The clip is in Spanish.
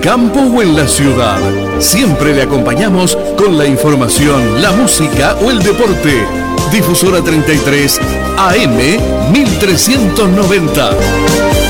campo o en la ciudad. Siempre le acompañamos con la información, la música o el deporte. Difusora 33 AM 1390.